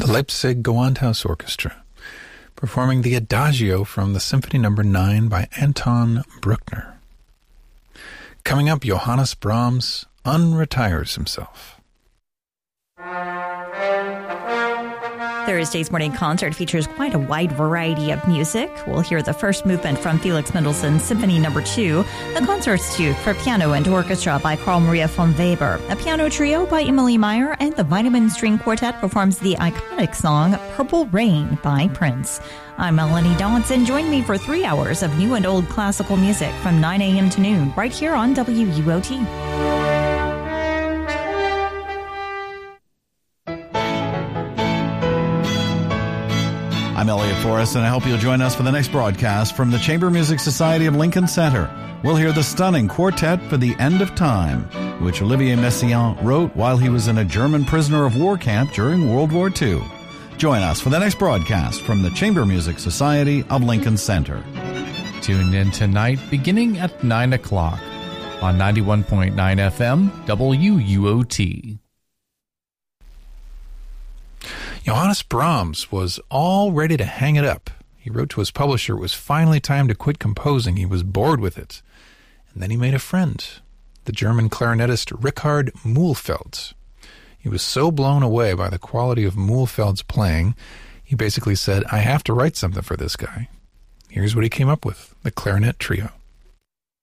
Leipzig Gewandhaus Orchestra, performing the Adagio from the Symphony No. 9 by Anton Bruckner. Coming up, Johannes Brahms unretires himself. Thursday's morning concert features quite a wide variety of music. We'll hear the first movement from Felix Mendelssohn's Symphony No. 2, the Concertsuite for piano and orchestra by Carl Maria von Weber, a piano trio by Emily Meyer, and the Vitamin String Quartet performs the iconic song Purple Rain by Prince. I'm Melanie Dodson. Join me for 3 hours of new and old classical music from 9 a.m. to noon, right here on WUOT. I'm Elliot Forrest, and I hope you'll join us for the next broadcast from the Chamber Music Society of Lincoln Center. We'll hear the stunning Quartet for the End of Time, which Olivier Messiaen wrote while he was in a German prisoner of war camp during World War II. Join us for the next broadcast from the Chamber Music Society of Lincoln Center. Tune in tonight beginning at 9 o'clock on 91.9 FM WUOT. Johannes Brahms was all ready to hang it up. He wrote to his publisher it was finally time to quit composing. He was bored with it. And then he made a friend, the German clarinetist Richard Mühlfeld. He was so blown away by the quality of Mühlfeld's playing, he basically said, I have to write something for this guy. Here's what he came up with, the Clarinet Trio.